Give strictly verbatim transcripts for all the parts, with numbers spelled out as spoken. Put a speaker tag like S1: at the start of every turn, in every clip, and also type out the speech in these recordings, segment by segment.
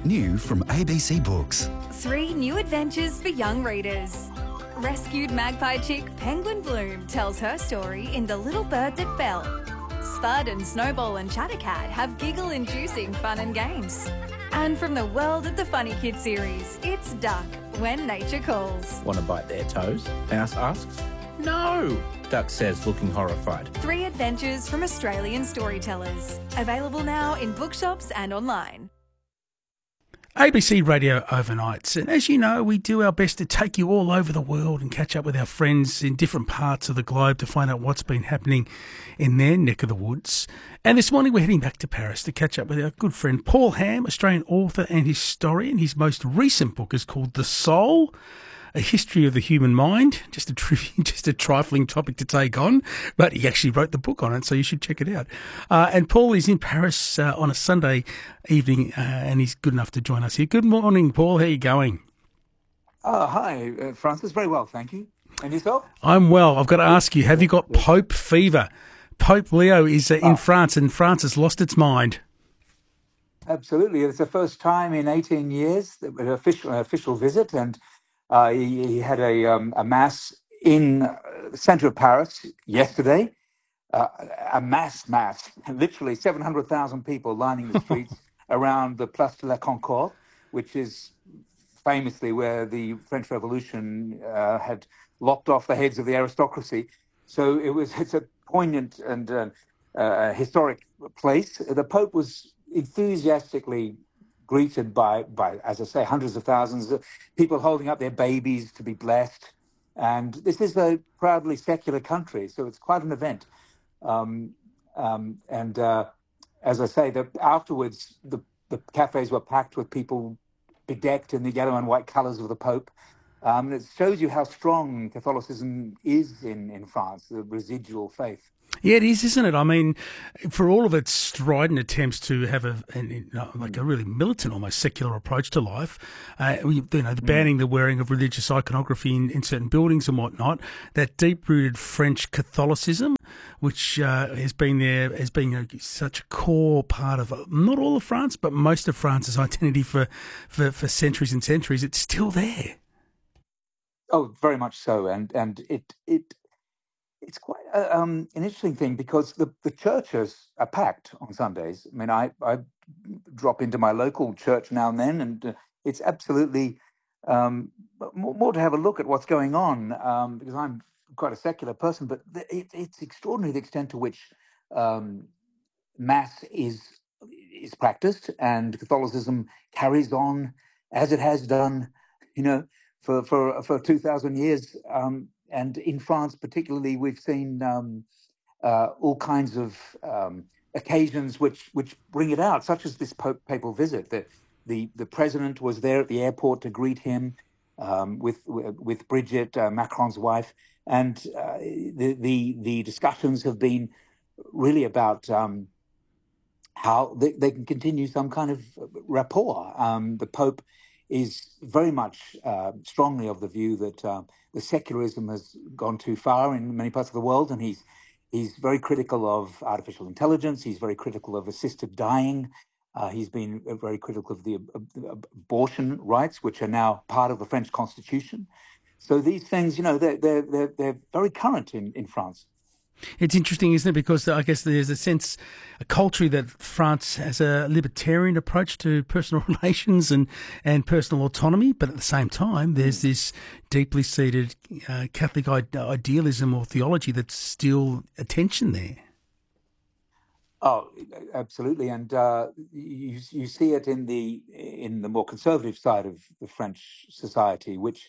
S1: New from A B C Books.
S2: Three new adventures for young readers. Rescued magpie chick Penguin Bloom tells her story in The Little Bird That Fell. Spud and Snowball and Chattercat have giggle-inducing fun and games. And from the world of the Funny Kids series, it's Duck, When Nature Calls.
S3: Want to bite their toes? Mouse asks. No, Duck says, looking horrified.
S2: Three adventures from Australian storytellers. Available now in bookshops and online.
S4: A B C Radio Overnights, and as you know, we do our best to take you all over the world and catch up with our friends in different parts of the globe to find out what's been happening in their neck of the woods. And this morning we're heading back to Paris to catch up with our good friend Paul Ham, Australian author and historian. His most recent book is called The Soul, A History of the Human Mind. Just a tri- just a trifling topic to take on, but he actually wrote the book on it, so you should check it out. Uh, and Paul is in Paris uh, on a Sunday evening, uh, and he's good enough to join us here. Good morning, Paul. How are you going?
S5: Oh, hi, uh, Francis. Very well, thank you. And yourself?
S4: I'm well. I've got to ask you, have you got Pope fever? Pope Leo is uh, in oh. France, and France has lost its mind.
S5: Absolutely. It's the first time in eighteen years, an official, an official visit, and Uh, he, he had a, um, a mass in the centre of Paris yesterday, uh, a mass mass, literally seven hundred thousand people lining the streets around the Place de la Concorde, which is famously where the French Revolution uh, had lopped off the heads of the aristocracy. So it was it's a poignant and uh, uh, historic place. The Pope was enthusiastically greeted by, by, as I say, hundreds of thousands of people holding up their babies to be blessed. And this is a proudly secular country, so it's quite an event. Um, um, and uh, as I say, the, afterwards, the, the cafes were packed with people bedecked in the yellow and white colours of the Pope. Um, and it shows you how strong Catholicism is in, in France, the residual faith.
S4: Yeah, it is, isn't it? I mean, for all of its strident attempts to have a an, like a really militant, almost secular approach to life, uh, you know, the banning the wearing of religious iconography in, in certain buildings and whatnot, that deep-rooted French Catholicism, which uh, has been there, has been a, such a core part of not all of France, but most of France's identity for, for, for centuries and centuries, it's still there.
S5: Oh, very much so, and and it it. It's quite uh, um, an interesting thing because the, the churches are packed on Sundays. I mean, I, I drop into my local church now and then, and uh, it's absolutely um, more, more to have a look at what's going on um, because I'm quite a secular person, but it, it's extraordinary the extent to which um, Mass is is practiced and Catholicism carries on as it has done, you know, for, for, for two thousand years. Um, And in France, particularly, we've seen um, uh, all kinds of um, occasions which which bring it out, such as this Pope papal visit. The, the the president was there at the airport to greet him um, with with Brigitte, uh, Macron's wife, and uh, the the the discussions have been really about um, how they, they can continue some kind of rapport. Um, the Pope is very much uh, strongly of the view that uh, the secularism has gone too far in many parts of the world, and he's he's very critical of artificial intelligence. He's very critical of assisted dying. Uh, he's been very critical of the uh, abortion rights, which are now part of the French Constitution. So these things, you know, they're they're they're, they're very current in, in France.
S4: It's interesting, isn't it? Because I guess there's a sense, a culture that France has a libertarian approach to personal relations and, and personal autonomy, but at the same time, there's this deeply seated uh, Catholic idealism or theology that's still a tension there.
S5: Oh, absolutely, and uh, you you see it in the in the more conservative side of the French society, which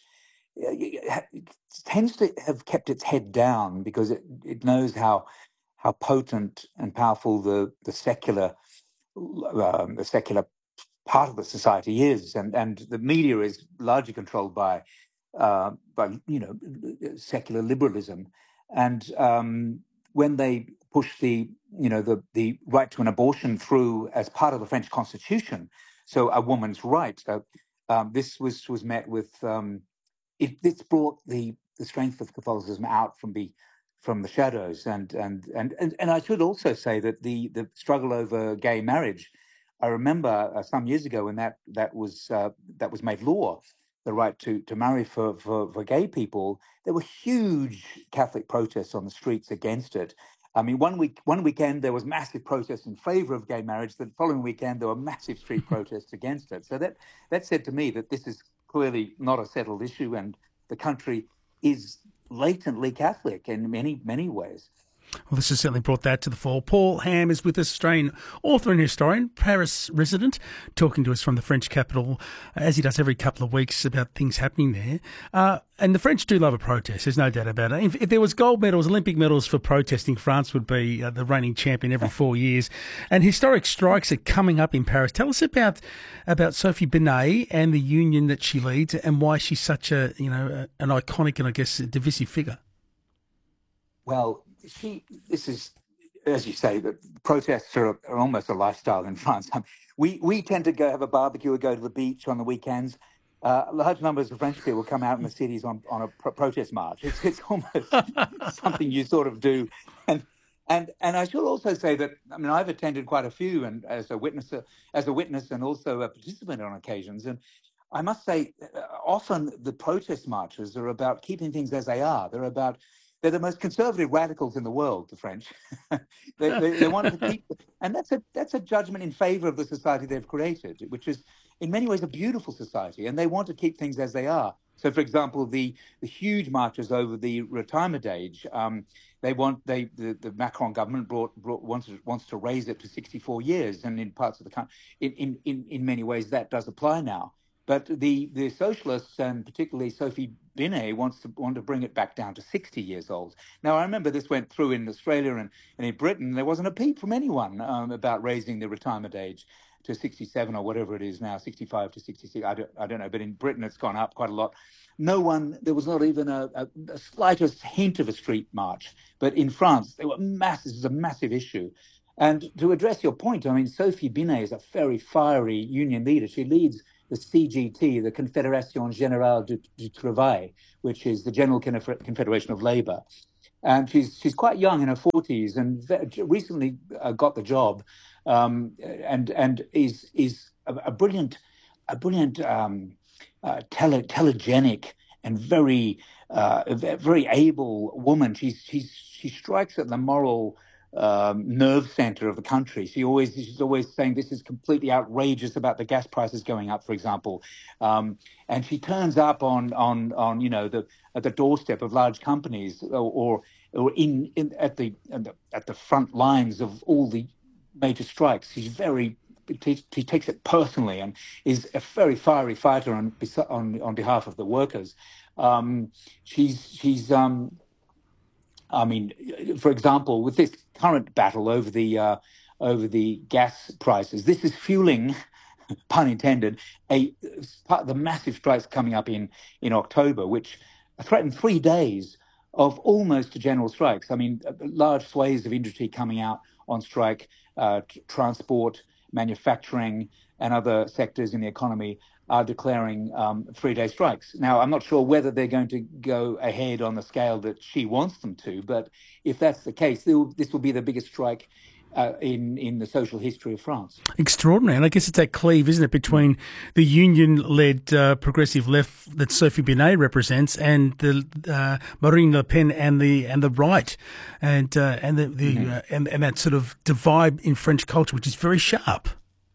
S5: tends to have kept its head down because it, it knows how how potent and powerful the the secular um, the secular part of the society is, and and the media is largely controlled by uh, by you know secular liberalism, and um, when they push the you know the the right to an abortion through as part of the French Constitution, so a woman's right, uh, um, this was was met with. Um, It, it's brought the, the strength of Catholicism out from the from the shadows, and and and and, and I should also say that the, the struggle over gay marriage I remember uh, some years ago when that that was uh, that was made law, the right to to marry for, for for gay people. There were huge Catholic protests on the streets against it. I mean, one week one weekend there was massive protests in favour of gay marriage. The following weekend there were massive street protests against it. So that that said to me that this is clearly not a settled issue, and the country is latently Catholic in many many ways.
S4: Well, this has certainly brought that to the fore. Paul Ham is with us, Australian author and historian, Paris resident, talking to us from the French capital, as he does every couple of weeks, about things happening there. Uh, and the French do love a protest, there's no doubt about it. If, if there was gold medals, Olympic medals for protesting, France would be uh, the reigning champion every four years. And historic strikes are coming up in Paris. Tell us about about Sophie Binet and the union that she leads, and why she's such a, you know, an iconic and, I guess, a divisive figure.
S5: Well, she. This is, as you say, the protests are, are almost a lifestyle in France. Um, we we tend to go have a barbecue or go to the beach on the weekends. Uh, large numbers of French people come out in the cities on, on a pro- protest march. It's it's almost something you sort of do. And and and I should also say that, I mean, I've attended quite a few, and as a witness, as a witness, and also a participant on occasions. And I must say, often the protest marches are about keeping things as they are. They're about They're the most conservative radicals in the world, the French. they, they, they want to keep, and that's a that's a judgment in favour of the society they've created, which is in many ways a beautiful society, and they want to keep things as they are. So, for example, the, the huge marches over the retirement age, um, they want they the, the Macron government brought, brought wants wants to raise it to sixty-four years, and in parts of the country, in in in many ways that does apply now. But the, the socialists, and particularly Sophie Binet, wants to want to bring it back down to sixty years old. Now, I remember this went through in Australia and, and in Britain. There wasn't a peep from anyone um, about raising the retirement age to sixty-seven or whatever it is now, sixty-five to sixty-six. I don't, I don't know, but in Britain it's gone up quite a lot. No one, there was not even a, a, a slightest hint of a street march. But in France, there were massive, this is a massive issue. And to address your point, I mean, Sophie Binet is a very fiery union leader. She leads the C G T, the Confédération Générale du, du Travail, which is the General Confederation of Labour. And she's she's quite young, in her forties, and recently uh, got the job, um, and and is is a, a brilliant, a brilliant, um, uh, tele, telegenic and very uh, very able woman. She's she's she strikes at the moral Um, nerve center of the country. She always she's always saying this is completely outrageous about the gas prices going up, for example, um, and she turns up on on on you know the at the doorstep of large companies, or or, or in, in at the at the front lines of all the major strikes. She's very she takes it personally and is a very fiery fighter on on on behalf of the workers. Um, she's she's um, I mean, for example, with this current battle over the uh, over the gas prices, this is fueling, pun intended, a the massive strikes coming up in in October, which threaten three days of almost general strikes. I mean, large swathes of industry coming out on strike, uh, t- transport, manufacturing, and other sectors in the economy are declaring um, three-day strikes. Now, I'm not sure whether they're going to go ahead on the scale that she wants them to, but if that's the case, this will be the biggest strike uh, in, in the social history of France.
S4: Extraordinary. And I guess it's that cleave, isn't it, between the union-led uh, progressive left that Sophie Binet represents and the uh, Marine Le Pen and the and the right, and uh, and the, the mm-hmm. uh, and, and that sort of divide in French culture, which is very sharp.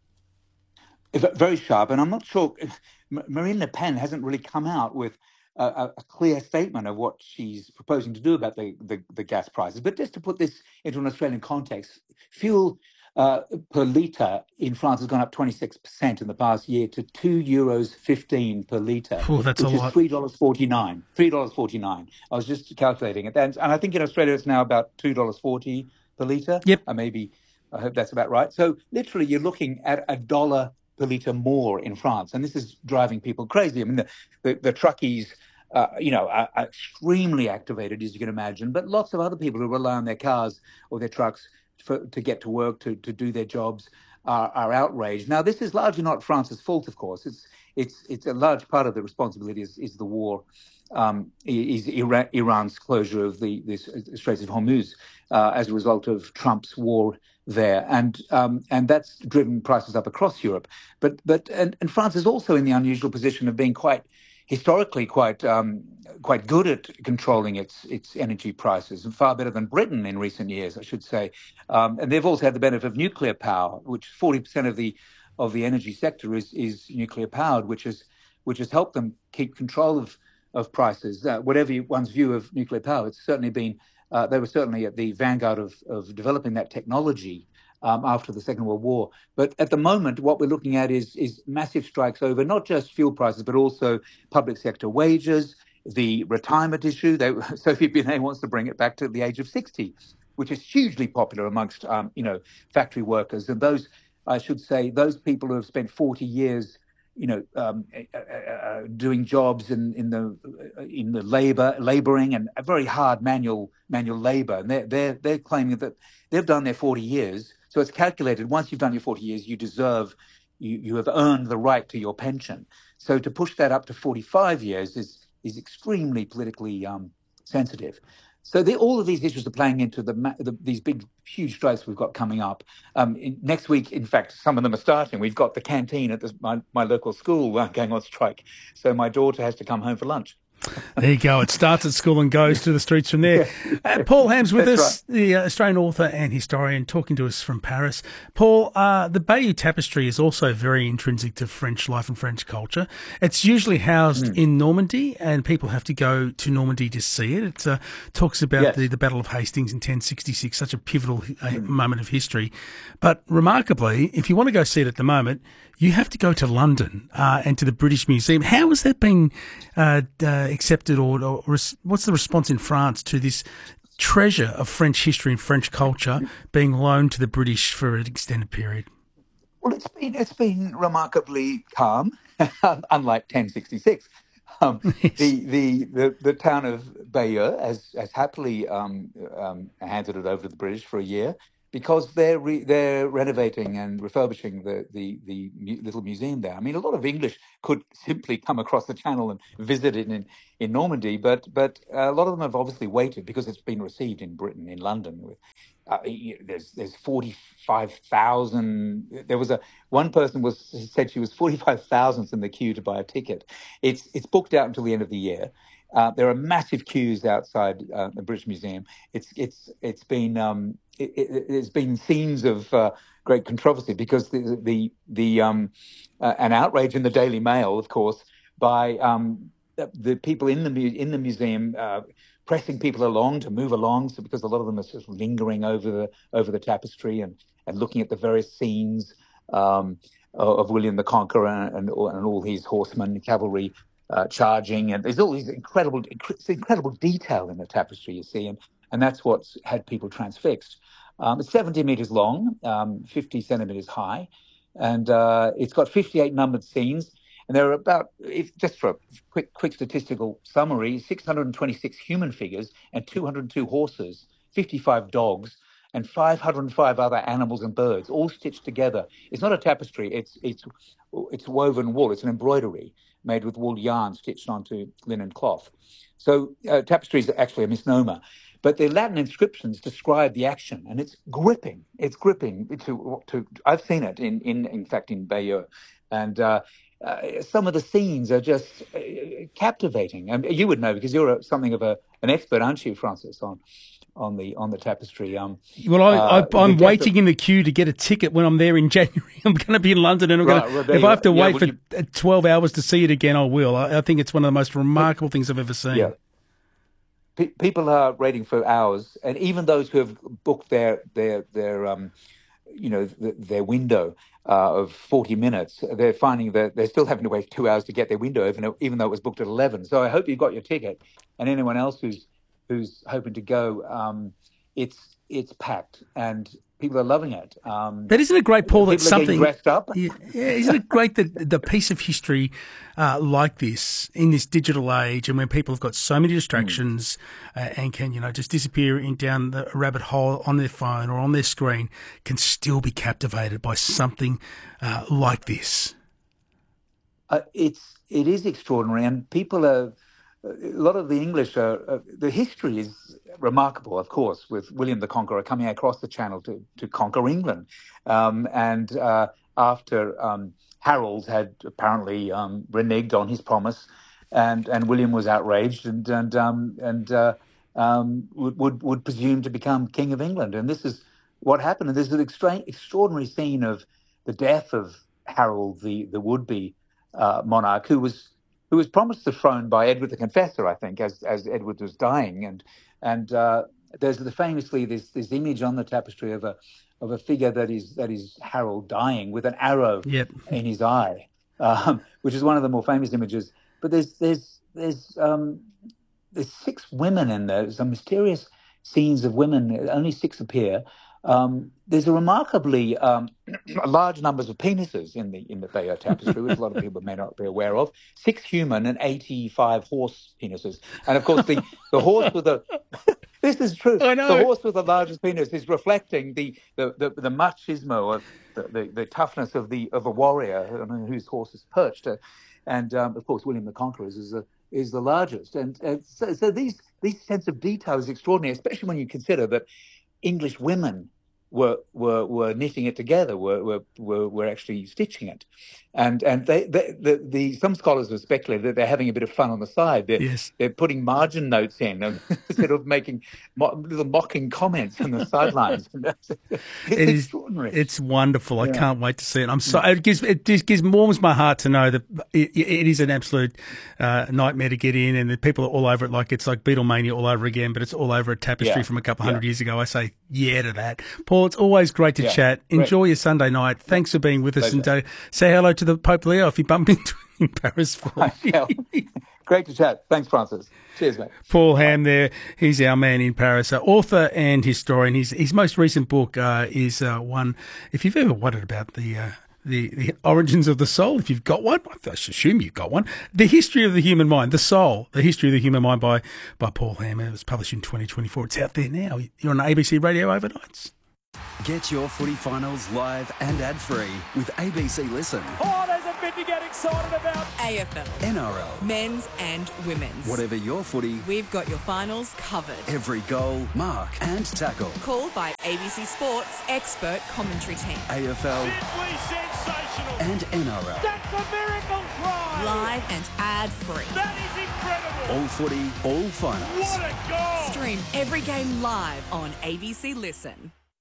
S5: Very sharp, and I'm not sure Marine Le Pen hasn't really come out with a, a clear statement of what she's proposing to do about the, the, the gas prices. But just to put this into an Australian context, fuel uh, per litre in France has gone up twenty-six percent in the past year to two euros fifteen per litre,
S4: oh, that's
S5: which
S4: a
S5: is
S4: lot.
S5: three dollars forty-nine. three dollars forty-nine. I was just calculating it, and I think in Australia it's now about two dollars forty per litre.
S4: Yep,
S5: uh, maybe I hope that's about right. So literally, you're looking at a dollar per litre more in France, and this is driving people crazy. I mean, the the, the truckies, uh, you know, are, are extremely activated, as you can imagine, but lots of other people who rely on their cars or their trucks for, to get to work, to, to do their jobs, are, are outraged. Now, this is largely not France's fault, of course. It's it's it's a large part of the responsibility is, is the war, um, is Iran, Iran's closure of the, the Straits of Hormuz uh, as a result of Trump's war there, and um, and that's driven prices up across Europe. But but and, and France is also in the unusual position of being quite historically quite um, quite good at controlling its its energy prices, and far better than Britain in recent years, I should say. Um, and they've also had the benefit of nuclear power, which forty percent of the of the energy sector is is nuclear powered, which is which has helped them keep control of of prices. Uh, whatever you, one's view of nuclear power, it's certainly been uh, they were certainly at the vanguard of of developing that technology um, after the Second World War. But at the moment, what we're looking at is is massive strikes over not just fuel prices, but also public sector wages, the retirement issue. They, Sophie Binet wants to bring it back to the age of sixty, which is hugely popular amongst um, you know factory workers, and those, I should say, those people who have spent forty years, you know, um, uh, uh, doing jobs in, in the in the labor, laboring and a very hard manual manual labor, and they're they're they're claiming that they've done their forty years. So it's calculated. Once you've done your forty years, you deserve, you you have earned the right to your pension. So to push that up to forty-five years is is extremely politically um, sensitive. So the, all of these issues are playing into the, the these big, huge strikes we've got coming up. Um, in, next week, in fact, some of them are starting. We've got the canteen at the, my, my local school uh, going on strike. So my daughter has to come home for lunch.
S4: There you go. It starts at school and goes to the streets from there. Uh, Paul Ham's with
S5: That's
S4: us,
S5: right.
S4: the uh, Australian author and historian, talking to us from Paris. Paul, uh, the Bayeux Tapestry is also very intrinsic to French life and French culture. It's usually housed mm. in Normandy, and people have to go to Normandy to see it. It uh, talks about
S5: yes.
S4: the, the Battle of Hastings in ten sixty-six, such a pivotal uh, mm. moment of history. But remarkably, if you want to go see it at the moment, you have to go to London uh, and to the British Museum. How has that been uh, uh, accepted, or, or res- what's the response in France to this treasure of French history and French culture being loaned to the British for an extended period?
S5: Well, it's been it's been remarkably calm, unlike ten sixty-six. Um,
S4: Yes.
S5: the, the the the town of Bayeux has has happily um, um, handed it over to the British for a year, because they're re- they're renovating and refurbishing the the the mu- little museum there. I mean, a lot of English could simply come across the channel and visit it in in Normandy, but but a lot of them have obviously waited because it's been received in Britain, in London. With uh, y- there's there's forty-five thousand. There was a one person was said she was forty-five thousandth in the queue to buy a ticket. It's it's booked out until the end of the year. Uh, there are massive queues outside uh, the British Museum. It's it's it's been um, it, it, there's been scenes of uh, great controversy because the the the um, uh, an outrage in the Daily Mail, of course, by um, the, the people in the mu- in the museum uh, pressing people along to move along, so because a lot of them are sort of lingering over the over the tapestry and, and looking at the various scenes um, of William the Conqueror and, and and all his horsemen, cavalry. Uh, charging, and there's all these incredible, it's incredible detail in the tapestry, you see, and, and that's what's had people transfixed. Um, it's seventy meters long, um, fifty centimeters high, and uh, it's got fifty-eight numbered scenes, and there are about, if, just for a quick, quick statistical summary, six hundred twenty-six human figures and two hundred two horses, fifty-five dogs, and five hundred five other animals and birds, all stitched together. It's not a tapestry; it's it's it's woven wool. It's an embroidery made with wool yarn stitched onto linen cloth. So uh, tapestry is actually a misnomer, but the Latin inscriptions describe the action, and it's gripping. It's gripping. To, to I've seen it in in in fact in Bayeux, and uh, uh, some of the scenes are just uh, captivating. And you would know because you're a, something of a an expert, aren't you, Francis, on on the on the tapestry. Um,
S4: well, I,
S5: uh,
S4: I, I'm
S5: the
S4: waiting in the queue to get a ticket when I'm there in January. I'm going to be in London, and I'm
S5: Right,
S4: going
S5: well,
S4: to.
S5: there
S4: If
S5: you
S4: I have to
S5: are. Yeah,
S4: wait
S5: well,
S4: for
S5: you-
S4: twelve hours to see it again, I will. I, I think it's one of the most remarkable things I've ever seen.
S5: Yeah. Pe- people are waiting for hours, and even those who have booked their their their um, you know, th- their window uh, of forty minutes, they're finding that they're still having to wait two hours to get their window, even though, even though it was booked at eleven. So I hope you got your ticket, and anyone else who's who's hoping to go, um, it's it's packed, and people are loving it. Um,
S4: But isn't it great, Paul, that
S5: people are getting
S4: something
S5: dressed up.
S4: Yeah, yeah, isn't it great that the piece of history uh, like this in this digital age, and when people have got so many distractions mm. uh, and can, you know, just disappear in down the rabbit hole on their phone or on their screen, can still be captivated by something uh, like this?
S5: Uh, it's it is extraordinary, and people are a lot of the English, are, uh, the history is remarkable, of course, with William the Conqueror coming across the Channel to, to conquer England. Um, and uh, after um, Harold had apparently um, reneged on his promise, and, and William was outraged and and um, and uh, um, would, would would presume to become King of England. And this is what happened. And there's an extra- extraordinary scene of the death of Harold, the the would-be uh, monarch, who was who was promised the throne by Edward the Confessor, I think, as as Edward was dying. And and uh, there's the famously this this image on the tapestry of a of a figure that is that is Harold dying with an arrow
S4: Yep.
S5: in his eye, um, which is one of the more famous images. But there's there's there's um, there's six women in there. Some mysterious scenes of women. Only six appear. Um, there's a remarkably um, large numbers of penises in the in the Bayeux Tapestry, which a lot of people may not be aware of. Six human and eighty-five horse penises, and of course the, the horse with the this is true.
S4: I know.
S5: The horse with the largest penis is reflecting the the the, the machismo of the, the, the toughness of the of a warrior on whose horse is perched, uh, and um, of course William the Conqueror is a, is the largest, and uh, so, so these these sense of detail is extraordinary, especially when you consider that English women were were were knitting it together, were were were, were actually stitching it, and and they, they the, the some scholars have speculated that they're having a bit of fun on the side. They're,
S4: Yes.
S5: they're putting margin notes in and instead of making mo- little mocking comments on the sidelines. it's
S4: It is-
S5: extraordinary.
S4: It's wonderful. I
S5: Yeah.
S4: can't wait to see it. I'm so it gives it just gives warms my heart to know that it, it is an absolute uh, nightmare to get in, and the people are all over it. Like it's like Beatlemania all over again, but it's all over a tapestry
S5: Yeah.
S4: from a couple
S5: Yeah.
S4: hundred years ago. I say yeah to that. Paul, it's always great to
S5: Yeah.
S4: chat.
S5: Great.
S4: Enjoy your Sunday night. Thanks for being with us,
S5: Pleasure.
S4: and uh, say hello to the Pope Leo if you bump into him in Paris for me.
S5: Well, great to chat. Thanks, Francis. Cheers, mate.
S4: Paul Ham there. He's our man in Paris, uh, author and historian. His his most recent book uh, is uh, one, if you've ever wondered about the, uh, the the origins of the soul, if you've got one, I assume you've got one, The History of the Human Mind, The Soul, The History of the Human Mind by, by Paul Ham. It was published in twenty twenty-four. It's out there now. You're on A B C Radio Overnights.
S1: Get your footy finals live and ad-free with A B C Listen.
S6: Oh, there's a bit to get excited about.
S7: A F L,
S1: N R L,
S7: men's and women's.
S1: whatever your footy,
S7: We've got your finals covered.
S1: every goal, mark and tackle.
S7: Called by A B C Sports expert commentary team.
S1: A F L
S6: Simply sensational.
S1: and N R L.
S6: That's a miracle try.
S7: Live and ad-free.
S6: That is incredible.
S1: All footy, all finals.
S6: What a goal.
S7: Stream every game live on A B C Listen.